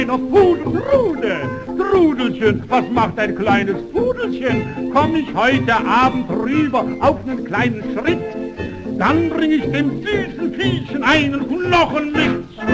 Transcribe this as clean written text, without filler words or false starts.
Trudelchen, was macht ein kleines Pudelchen? Komm ich heute Abend rüber auf einen kleinen Schritt, dann bring ich dem süßen Viehchen einen Knochen mit.